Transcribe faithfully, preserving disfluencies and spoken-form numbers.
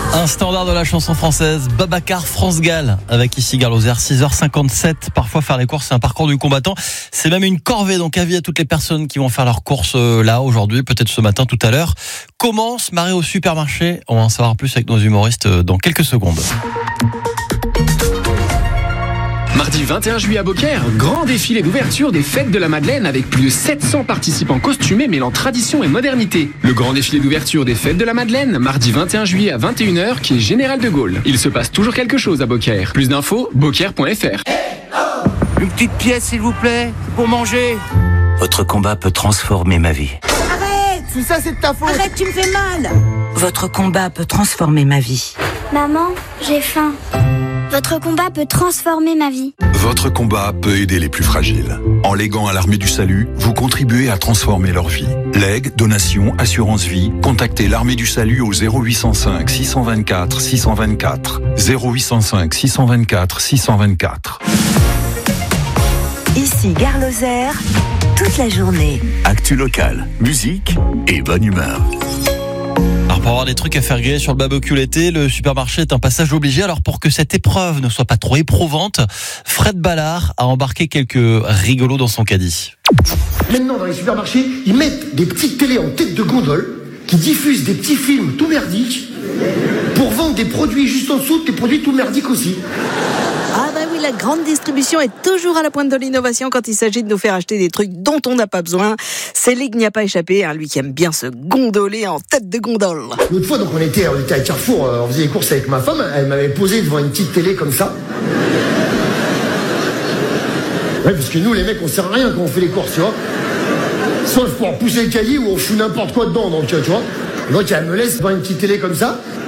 Un standard de la chanson française, Babacar, France Gall, avec ici Gare Lozère, six heures cinquante-sept. Parfois faire les courses, c'est un parcours du combattant. C'est même une corvée, donc avis à toutes les personnes qui vont faire leurs courses là, aujourd'hui, peut-être ce matin, tout à l'heure. Comment se marrer au supermarché? On va en savoir plus avec nos humoristes dans quelques secondes. Mardi vingt et un juillet à Beaucaire, grand défilé d'ouverture des Fêtes de la Madeleine avec plus de sept cents participants costumés mêlant tradition et modernité. Le grand défilé d'ouverture des Fêtes de la Madeleine, mardi vingt et un juillet à vingt et une heures, qui est Général de Gaulle. Il se passe toujours quelque chose à Beaucaire. Plus d'infos, beaucaire point f r. Une petite pièce, s'il vous plaît, pour manger. Votre combat peut transformer ma vie. Arrête! Tout ça, c'est de ta faute. Arrête, tu me fais mal. Votre combat peut transformer ma vie. Maman, j'ai faim. Votre combat peut transformer ma vie. Votre combat peut aider les plus fragiles. En léguant à l'Armée du Salut, vous contribuez à transformer leur vie. Legs, donations, assurance vie, contactez l'Armée du Salut au zéro huit cent cinq six cent vingt-quatre six cent vingt-quatre. zéro huit cent cinq six cent vingt-quatre six cent vingt-quatre. Ici Gare Lozère, toute la journée. Actu locale, musique et bonne humeur. Alors pour avoir des trucs à faire griller sur le barbecue l'été, le supermarché est un passage obligé. Alors pour que cette épreuve ne soit pas trop éprouvante, Fred Ballard a embarqué quelques rigolos dans son caddie. Maintenant dans les supermarchés, ils mettent des petites télés en tête de gondole qui diffusent des petits films tout merdiques pour vendre des produits juste en dessous, des produits tout merdiques aussi. Ah bah oui, la grande distribution est toujours à la pointe de l'innovation quand il s'agit de nous faire acheter des trucs dont on n'a pas besoin. Célig n'y a pas échappé, hein, lui qui aime bien se gondoler en tête de gondole. L'autre fois, donc on était, on était à Carrefour, euh, on faisait les courses avec ma femme, elle m'avait posé devant une petite télé comme ça. Ouais, parce que nous les mecs on sert à rien quand on fait les courses, tu vois. Sauf pour pousser le cahier ou on fout n'importe quoi dedans, donc tu vois. Donc elle me laisse devant une petite télé comme ça.